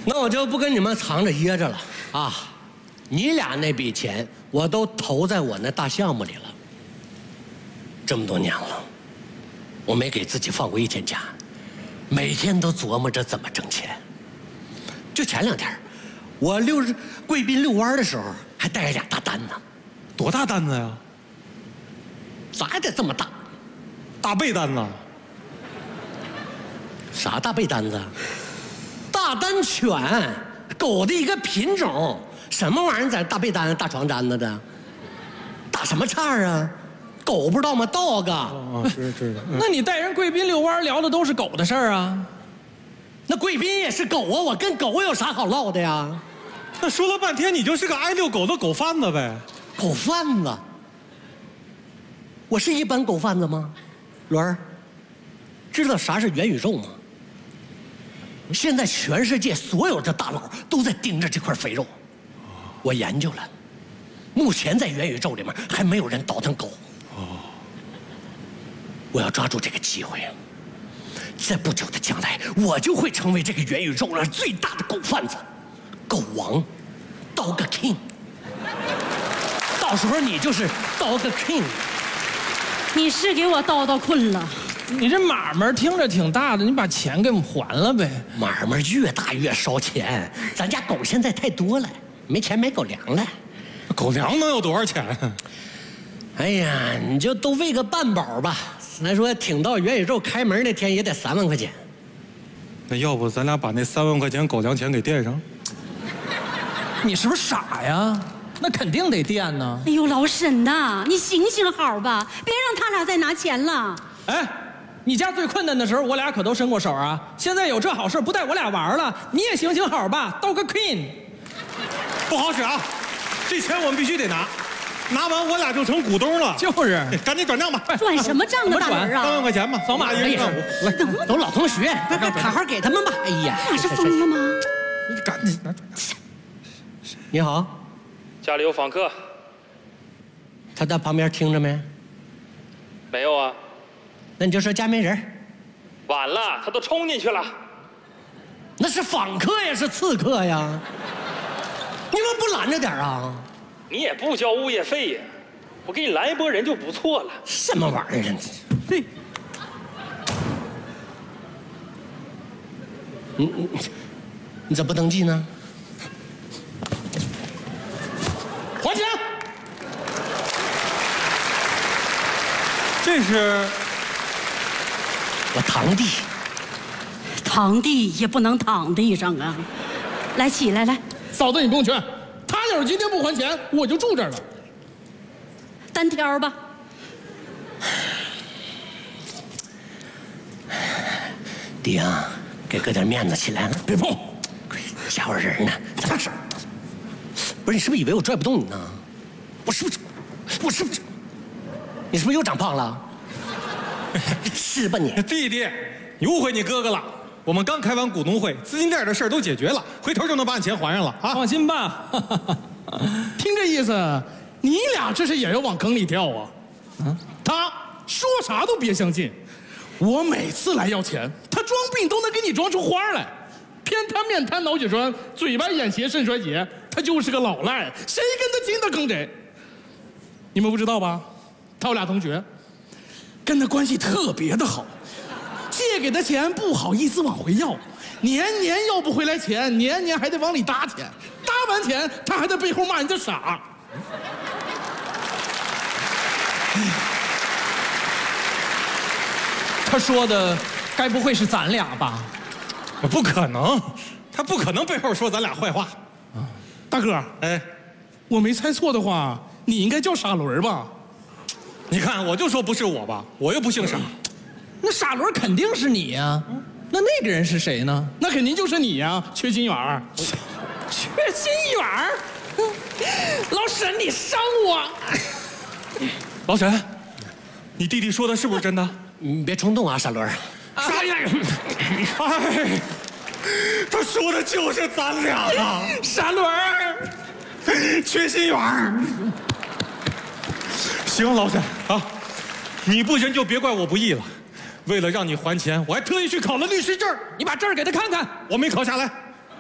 那我就不跟你们藏着掖着了啊！你俩那笔钱我都投在我那大项目里了。这么多年了，我没给自己放过一天假，每天都琢磨着怎么挣钱。就前2天，我贵宾遛弯的时候还带着2大单呢。 多大单子呀？ 咋也得这么大？ 大背单子？ 啥大背单子？大丹犬，狗的一个品种。什么玩意儿在大被单、大床单子的？打什么岔啊？狗不知道吗 ？dog。 是的。 那你带人贵宾遛弯聊的都是狗的事儿啊？ 那贵宾也是狗啊，我跟狗有啥好唠的呀？ 那说了半天，你就是个爱遛狗的狗贩子呗？ 狗贩子？我是一般狗贩子吗？伦儿，知道啥是元宇宙吗？现在全世界所有的大佬都在盯着这块肥肉。我研究了，目前在元宇宙里面还没有人倒腾狗。我要抓住这个机会，在不久的将来，我就会成为这个元宇宙上最大的狗贩子，狗王 ，Dog King。到时候你就是 Dog King。 你是给我叨叨困了。 你这买卖听着挺大的，你把钱给我们还了呗。 买卖越大越烧钱，咱家狗现在太多了，没钱买狗粮了。 狗粮能有多少钱？ 哎呀，你就都喂个半饱吧。咱说挺到元宇宙开门那天也得3万块钱。 那要不咱俩把那3万块钱狗粮钱给垫上？ 你是不是傻呀？那肯定得垫呢。 哎呦，老沈呐，你行行好吧，别让他俩再拿钱了。 哎，你家最困难的时候，我俩可都伸过手啊。现在有这好事，不带我俩玩了，你也行行好吧，Dog King。 不好使啊！这钱我们必须得拿，拿完我俩就成股东了。 就是， 赶紧转账吧。 转什么账啊，大人啊 ？3万块钱吧， 扫码 1人1万5。 来，都老同学，好好给他们吧。哎呀， 你俩是疯了吗？ 你赶紧拿。 你好， 家里有访客。 他在旁边听着没？ 没有啊。 那你就说家没人。 晚了，他都冲进去了。 那是访客呀，是刺客呀。你们不拦着点啊？ 你也不交物业费呀，我给你拦一波人就不错了。 什么玩意儿啊？ 嘿， 你咋不登记呢？ 还钱！ 这是我堂弟。 堂弟也不能躺地上啊！来，起来，来， 嫂子你不用劝，他要是今天不还钱，我就住这儿了。 单挑吧。 弟啊，给哥点面子起来，别碰，吓唬人呢。咋回事？不是你是不是以为我拽不动你呢？我是不是？你是不是又长胖了？吃吧你！ 弟弟，你误会你哥哥了。我们刚开完股东会，资金链的事儿都解决了，回头就能把你钱还上了啊！ 放心吧，听这意思，你俩这是也要往坑里跳啊？他说啥都别相信，我每次来要钱，他装病都能给你装出花来，偏瘫面瘫脑血栓，嘴巴眼斜肾衰竭，他就是个老赖，谁跟他亲他坑谁。你们不知道吧？他有俩同学，跟他关系特别的好。借给他钱不好意思往回要，年年要不回来钱，年年还得往里搭钱，搭完钱他还在背后骂人家傻。他说的该不会是咱俩吧？ 不可能，他不可能背后说咱俩坏话。 大哥， 哎， 我没猜错的话，你应该叫傻轮吧？ 你看，我就说不是我吧，我又不姓傻。 那傻轮肯定是你呀，那个人是谁呢？那肯定就是你呀，缺心眼儿。缺心眼儿？老沈，你伤我！ 老沈，你弟弟说的是不是真的？ 你别冲动啊，傻轮。 啥呀？哎，他说的就是咱俩啊！ 傻轮， 缺心眼儿。行，老沈啊，你不行就别怪我不义了。为了让你还钱，我还特意去考了律师证。 你把证给他看看。 我没考下来。